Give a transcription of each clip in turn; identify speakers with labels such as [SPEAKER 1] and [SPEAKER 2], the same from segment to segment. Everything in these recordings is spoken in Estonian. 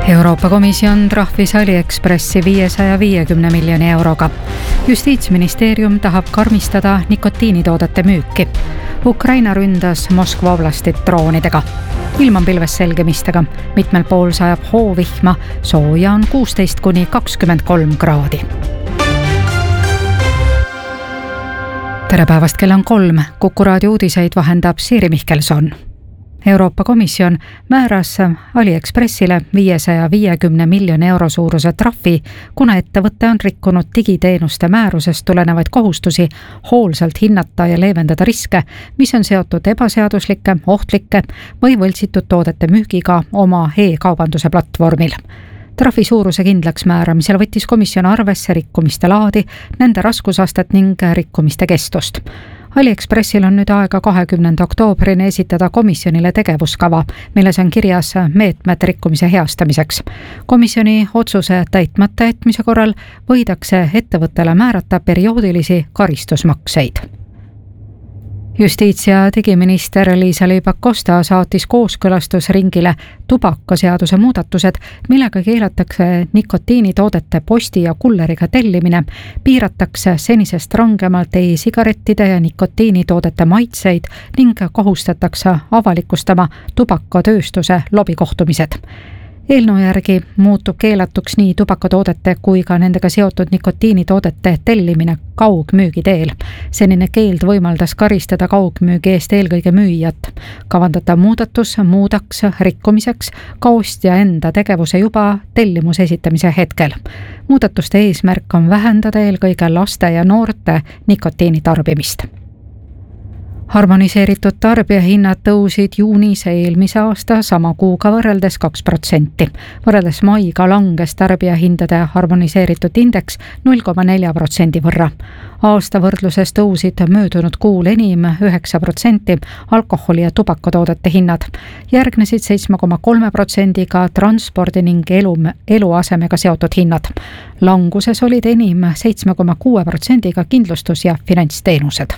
[SPEAKER 1] Euroopa Komisjon trahvis AliExpressi 550 miljoni euroga. Justiitsministeerium tahab karmistada nikotiinitoodete müüki. Ukraina ründas Moskva oblastit droonidega. Ilm on pilves selgemistega, mitmel pool sajab hoovihma, sooja on 16–23 kraadi. Tere päevast, kell on 3. Kuku raadio uudiseid vahendab Siiri Mihkelson. Euroopa Komisjon määras AliExpressile 550 miljoni euro suuruse trahvi, kuna ettevõte on rikkunud digiteenuste määrusest tulenevaid kohustusi hoolsalt hinnata ja leevendada riske, mis on seotud ebaseaduslike, ohtlike või võltsitud toodete müügiga oma e-kaubanduse platvormil. Trahvi suuruse kindlaks määramisel võttis komisjon arvesse rikkumiste laadi, nende raskusastet ning rikkumiste kestust. AliExpressil on nüüd aega 20. oktoobrini esitada komisjonile tegevuskava, milles on kirjas meetmed rikkumise heastamiseks. Komisjoni otsuse täitmata jätmise korral võidakse ettevõttele määrata perioodilisi karistusmakseid. Justiits- ja digiminister Liisa-Ly Pakosta saatis kooskõlastusringile tubakaseaduse muudatused, millega keelatakse nikotiinitoodete posti ja kulleriga tellimine, piiratakse senisest rangemalt e-sigarettide ja nikotiinitoodete maitseid ning kohustatakse avalikustama tubakatööstuse lobikohtumised. Eelnõu järgi muutub keelatuks nii tubakatoodete kui ka nendega seotud nikotiinitoodete tellimine kaugmüügi teel. Senine keeld võimaldas karistada kaugmüügi eest eelkõige müüjat. Kavandatav muudatus muudaks rikkumiseks ka ostja enda tegevuse juba tellimuse esitamise hetkel. Muudatuste eesmärk on vähendada eelkõige laste ja noorte nikotiinitarbimist. Harmoniseeritud tarbijahinnad tõusid juunis eelmise aasta sama kuuga võrreldes 2%. Võrreldes maiga langes tarbijahindade harmoniseeritud indeks 0,4% võrra. Aasta võrdluses tõusid möödunud kuul enim 9% alkoholi- ja tubakatoodete hinnad. Järgnesid 7,3%-ga transpordi ning eluasemega seotud hinnad. Languses olid enim 7,6%-ga kindlustus- ja finantsteenused.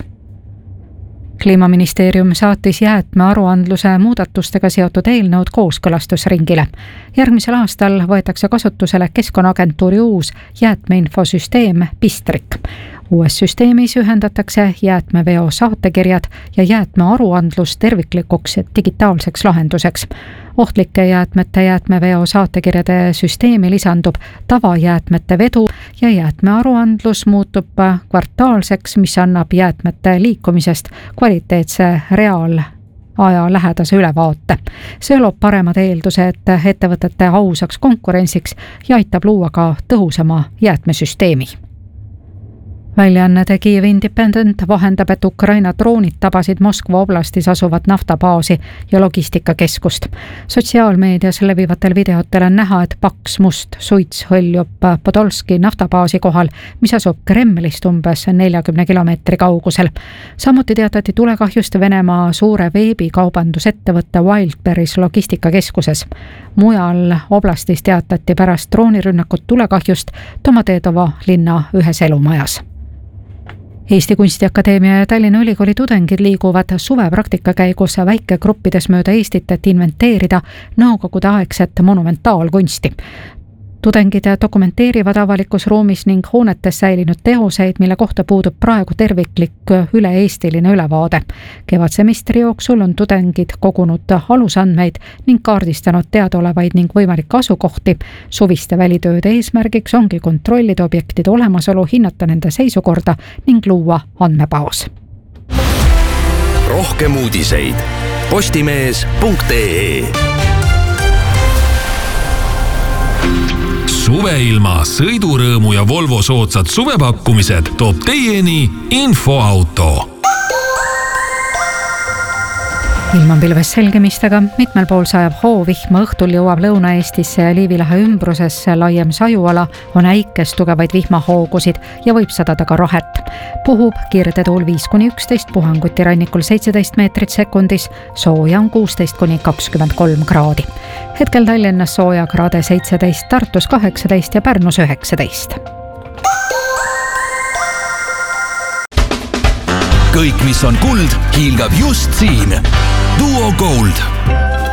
[SPEAKER 1] Kliimaministeerium saatis jäätmearuandluse muudatustega seotud eelnõud kooskõlastusringile. Järgmisel aastal võetakse kasutusele Keskkonnaagentuuri uus jäätmeinfosüsteem Pistrik. Uues süsteemis ühendatakse jäätmeveo saatekirjad ja jäätmearuandlus terviklikuks digitaalseks lahenduseks. Ohtlike jäätmete jäätmeveo saatekirjade süsteemi lisandub tavajäätmete vedu ja jäätmearuandlus muutub kvartaalseks, mis annab jäätmete liikumisest kvaliteetse reaalaja lähedase ülevaate. See loob paremad eeldused ettevõtete ausaks konkurentsiks ja aitab luua ka tõhusama jäätmesüsteemi. Väljaanne The Kyiv Independent vahendab, et Ukraina droonid tabasid Moskva oblastis asuvat naftabaasi ja logistikakeskust. Sotsiaalmeedias levivatel videotel on näha, et paks must suits hõljub Podolski naftabaasi kohal, mis asub Kremlist umbes 40 kilomeetri kaugusel. Samuti teatati tulekahjust Venemaa suure veebikaubandusettevõtte Wildberries logistikakeskuses. Mujal oblastis teatati pärast droonirünnakut tulekahjust Domodedovo linna ühes elumajas. Eesti Kunstiakadeemia ja Tallinna Ülikooli tudengid liiguvad suvepraktika käigus väikegruppides mööda Eestit, et inventeerida nõukogude aegset monumentaalkunsti. Tudengid dokumenteerivad avalikus ruumis ning hoonetes säilinud teoseid, mille kohta puudub praegu terviklik üle-eestiline ülevaade. Kevadsemestri jooksul on tudengid kogunud alusandmeid ning kaardistanud teadaolevaid ning võimalikke asukohti. Suviste välitööde eesmärgiks ongi kontrollida objektide olemasolu, hinnata nende seisukorda ning luua andmebaas.
[SPEAKER 2] Rohkem uudiseid postimees.ee. Suveilma, sõidurõõmu ja Volvo soodsad suvepakkumised toob teieni Infoauto.
[SPEAKER 1] Ilm on pilves selgemistega, mitmel pool sajab hoovihma, õhtul jõuab Lõuna-Eestisse ja Liivilahe ümbrusesse laiem sajuala, on äikes tugevaid vihmahoogusid ja võib sadada ka rahet. Puhub kirdetuul 5–11, puhanguti rannikul 17 meetrit sekundis, sooja on 16–23 kraadi. Hetkel Tallinnas sooja kraade 17, Tartus 18 ja Pärnus 19.
[SPEAKER 2] Kõik, mis on kuld, hiilgab just siin. Duo Gold.